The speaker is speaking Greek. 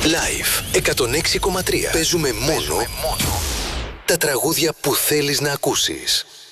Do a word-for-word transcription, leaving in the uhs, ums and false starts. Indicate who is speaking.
Speaker 1: Live εκατόν έξι κόμμα τρία. Παίζουμε μόνο τα τραγούδια που θέλεις να ακούσεις.